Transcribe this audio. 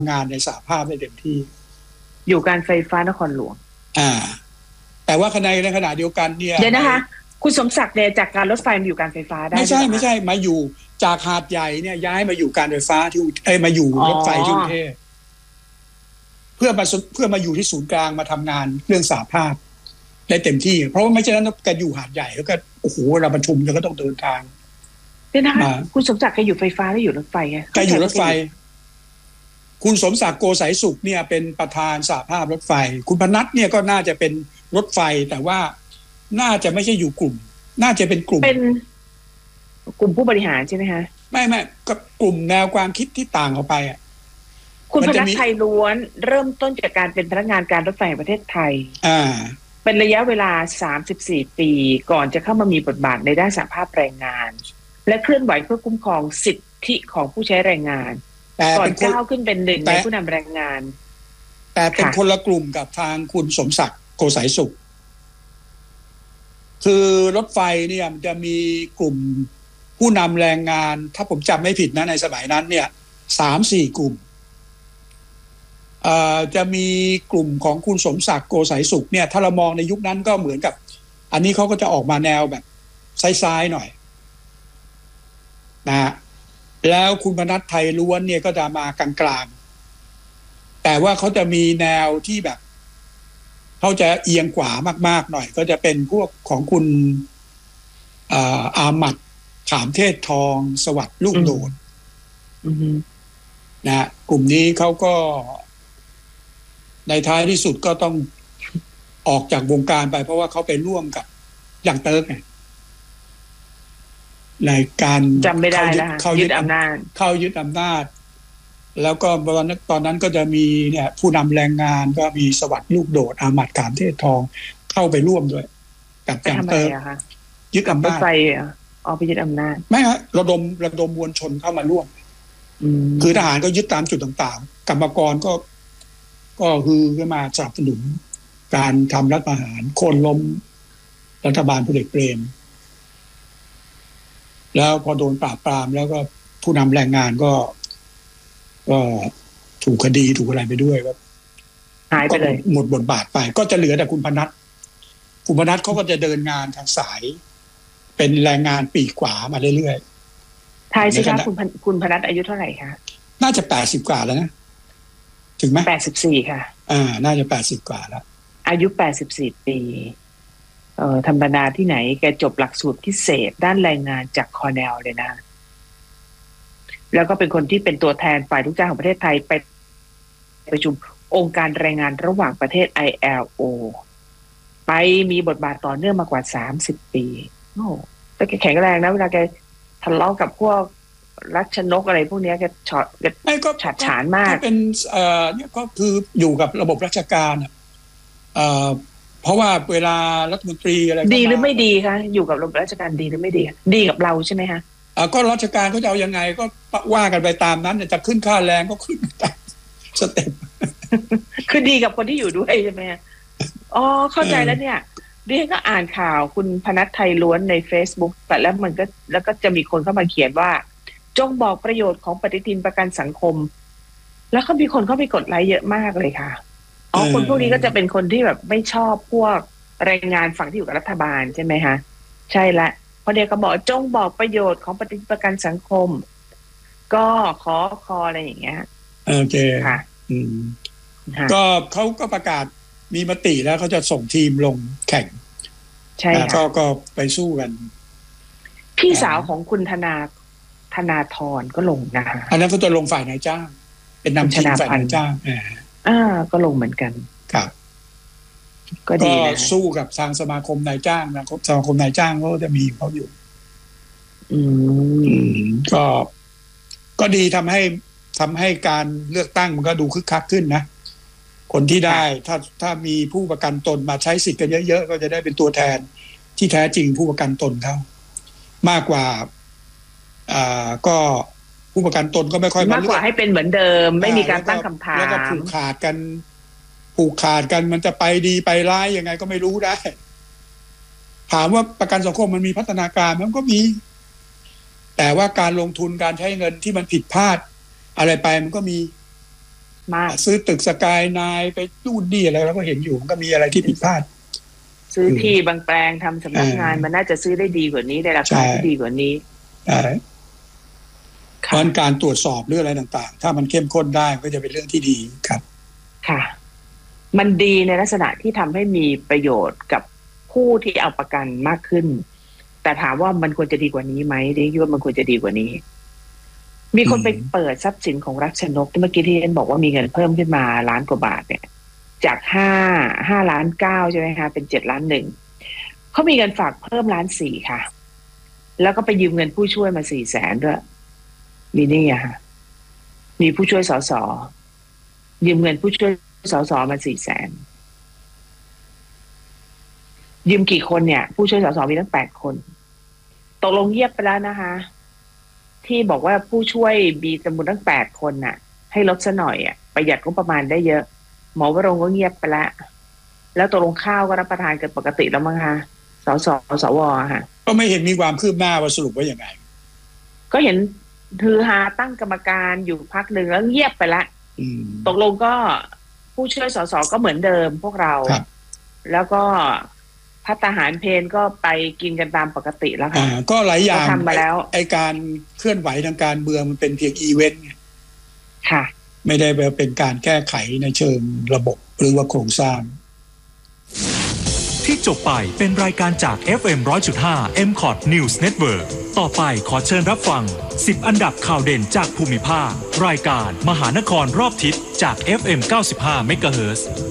งานในสหภาพได้เต็มที่อยู่การไฟฟ้านครหลวงแต่ว่าในขณะเดียวกันเนี่ยเดี๋ยวนะคะคุณสมศักดิ์เนี่ยจากการรถไฟมาอยู่การไฟฟ้าได้ไม่ใช่มาอยู่จากหาดใหญ่เนี่ยย้ายมาอยู่การไฟฟ้าที่มาอยู่รถไฟที่กรุงเทพเพื่อมาอยู่ที่ศูนย์กลางมาทำงานเรื่องสหภาพได้เต็มที่เพราะว่าไม่ใช่นั้นแกอยู่หาดใหญ่แล้วก็โอ้โหเราประชุมแล้วก็ต้องเดินทางเนี่ยนะคะคุณสมศักดิ์แกอยู่ไฟฟ้าแล้วอยู่รถไฟไงแกอยู่รถไฟคุณสมศักดิ์โกสายสุขเนี่ยเป็นประธานสหภาพรถไฟคุณพนัทเนี่ยก็น่าจะเป็นรถไฟแต่ว่าน่าจะไม่ใช่อยู่กลุ่มน่าจะเป็นกลุ่มผู้บริหารใช่ไหมคะไม่ก็กลุ่มแนวความคิดที่ต่างออกไปคุณพนัทไทยล้วนเริ่มต้นจากการเป็นพนักงานการรถไฟแห่งประเทศไทยเป็นระยะเวลา34ปีก่อนจะเข้ามามีบทบาทในด้านสหภาพแรงงานและเคลื่อนไหวเพื่อคุ้มครองสิทธิของผู้ใช้แรงงานก่อนก้าวขึ้นเป็นหนึ่งในผู้นำแรงงานแต่เป็นคนละกลุ่มกับทางคุณสมศักดิ์โกสายสุขคือรถไฟเนี่ยมันจะมีกลุ่มผู้นำแรงงานถ้าผมจำไม่ผิดนะในสมัยนั้นเนี่ย 3-4 กลุ่มจะมีกลุ่มของคุณสมศักดิ์โกสายสุขเนี่ยถ้าเรามองในยุคนั้นก็เหมือนกับอันนี้เขาก็จะออกมาแนวแบบซ้ายๆหน่อยนะแล้วคุณพนัทไทยล้วนเนี่ยก็จะมากลางๆแต่ว่าเขาจะมีแนวที่แบบเขาจะเอียงขวามากๆหน่อยก็จะเป็นพวกของคุณอาหมัดขามเทศทองสวัสดิ์ลูกโดดนะกลุ่มนี้เขาก็ในท้ายที่สุดก็ต้องออกจากวงการไปเพราะว่าเขาไปร่วมกับยังเติร์กไงในการจำไม่ได้เขายึดอำนาจแล้วก็ตอนนั้นก็จะมีเนี่ยผู้นำแรงงานก็มีสวัสดิ์ลูกโดดอาหมัดขามเทศทองเข้าไปร่วมด้วยกับยังเติร์กยึดอำนาจไปไปยึดอำนาจไม่ฮะระดมมวลชนเข้ามาร่วมคือทหารก็ยึดตามจุดต่างๆกรรมกรก็คือก็มาสนับสนุนการทำรัฐประหารโค่นล้มรัฐบาลพลเอกเปรมแล้วพอโดนปราบปรามแล้วก็ผู้นำแรงงานก็ถูกคดีถูกอะไรไปด้วยก็หายไปเลยหมดบทบาทไปก็จะเหลือแต่คุณพนัทเขาก็จะเดินงานทางสายเป็นแรงงานปีกขวามาเรื่อยๆทายสิคะคุณพนัทอายุเท่าไหร่คะน่าจะ80กว่าแล้วนะถึงไหม 84ค่ะน่าจะ80กว่าแล้วอายุ84ปีธรรมดาที่ไหนแกจบหลักสูตรพิเศษด้านแรงงานจากคอร์เนลเลยนะแล้วก็เป็นคนที่เป็นตัวแทนฝ่ายลูกจ้างของประเทศไทยไปประชุมองค์การแรงงานระหว่างประเทศ ILO ไปมีบทบาทต่อเนื่องมากว่า30ปีโอ้แต่แกแข็งแรงนะเวลาแกทะเลาะกับพวกรัชนกอะไรพวกนี้แกฉัดฉานมากเป็นเนี่ยก็คืออยู่กับระบบราชการเพราะว่าเวลารัฐมนตรีอะไรดีหรือไม่ดีคะอยู่กับระบบราชการดีหรือไม่ดีดีกับเราใช่ไหมคะก็ราชการเขาจะเอายังไงก็ว่ากันไปตามนั้นจะขึ้นค่าแรงก็ขึ้นตามสเต็ปคือดีกับคนที่อยู่ด้วยใช่ไหมอ๋อเข้าใจแล้วเนี่ยดิฉันก็อ่านข่าวคุณพนัทไทยล้วนใน Facebook แต่แล้วมันก็แล้วก็จะมีคนเข้ามาเขียนว่าจงบอกประโยชน์ของปฏิทินประกันสังคมแล้วก็มีคนเข้าไปกดไลค์เยอะมากเลยค่ะคนพวกนี้ก็จะเป็นคนที่แบบไม่ชอบพวกแรงงานฝั่งที่อยู่กับรัฐบาลใช่ไหมคะใช่ละพอเด็กก็บอกจงบอกประโยชน์ของปฏิทินประกันสังคมก็ขออะไรอย่างเงี้ยโอเคค่ะก็เขาก็ประกาศมีมติแล้วเขาจะส่งทีมลงแข่งใช่ค่ะก็ไปสู้กันพี่สาวของคุณธนาธรก็ลงนะคะอันนั้นเขาจะลงฝ่ายนายจ้างเป็นนำทีมฝ่ายนายจ้างก็ลงเหมือนกันครับก็ดีนะสู้กับทางสมาคมนายจ้างนะสมาคมนายจ้างก็จะมีเขาอยู่ก็ดีทำให้การเลือกตั้งมันก็ดูคึกคักขึ้นนะคนที่ได้ถ้ามีผู้ประกันตนมาใช้สิทธิ์กันเยอะๆก็จะได้เป็นตัวแทนที่แท้จริงผู้ประกันตนเขามากกว่าก็ผู้ประกันตนก็ไม่ค่อยมากกว่าให้เป็นเหมือนเดิมไม่มีการตั้งคำถามแล้วก็ผูกขาดกันมันจะไปดีไปร้ายยังไงก็ไม่รู้ได้ถามว่าประกันสังคมมันมีพัฒนาการมันก็มีแต่ว่าการลงทุนการใช้เงินที่มันผิดพลาดอะไรไปมันก็มีมากซื้อตึกสกายนายไปนู่นนี่อะไรแล้วก็เห็นอยู่มันก็มีอะไรที่ผิดพลาดซื้อที่บางแปลงทำสำนักงานมันน่าจะซื้อได้ดีกว่านี้ได้ราคาที่ดีกว่านี้เพราะการตรวจสอบเรื่องอะไรต่างๆถ้ามันเข้มข้นได้ก็จะเป็นเรื่องที่ดีครับค่ะมันดีในลักษณะที่ทำให้มีประโยชน์กับผู้ที่เอาประกันมากขึ้นแต่ถามว่ามันควรจะดีกว่านี้ไหมดิคิดว่ามันควรจะดีกว่านี้มีคนไปเปิดทรัพย์สินของรัชนกที่เมื่อกี้ที่เอ็นบอกว่ามีเงินเพิ่มขึ้นมาล้านกว่าบาทเนี่ยจาก5.9 ล้านใช่ไหมคะเป็น7.1 ล้านเขามีเงินฝากเพิ่ม1.4 ล้านค่ะแล้วก็ไปยืมเงินผู้ช่วยมา400,000ด้วยมีนี่อะค่ะมีผู้ช่วยสสยืมเงินผู้ช่วยสสมา400,000ยืมกี่คนเนี่ยผู้ช่วยสสมีตั้ง8 คนตกลงเงียบไปแล้วนะคะที่บอกว่าผู้ช่วยมีจำนวนตั้ง8 คนน่ะให้ลดซะหน่อยอ่ะประหยัดงบประมาณได้เยอะหมอวรงค์ก็เงียบไปแล้วตกลงข้าวก็รับประทานกันปกติแล้วมั้งคะสสสวค่ะก็ไม่เห็นมีความคืบหน้าว่าสรุปว่าอย่างไงก็เห็นถือหาตั้งกรรมการอยู่พักหนึ่งแล้วเงียบไปละตกลงก็ผู้ช่วยสสก็เหมือนเดิมพวกเราแล้วก็พัฒหารเพนก็ไปกินกันตามปกติแล้วค่ะก็หลายอย่างทำมาแล้วไอการเคลื่อนไหวทางการเมืองมันเป็นเพียงอีเวนต์ค่ะไม่ได้เป็นการแก้ไขในเชิงระบบหรือว่าโครงสร้างที่จบไปเป็นรายการจาก FM 100.5 MCOT News Network ต่อไปขอเชิญรับฟัง10อันดับข่าวเด่นจากภูมิภาครายการมหานครรอบทิศจาก FM 95 MHz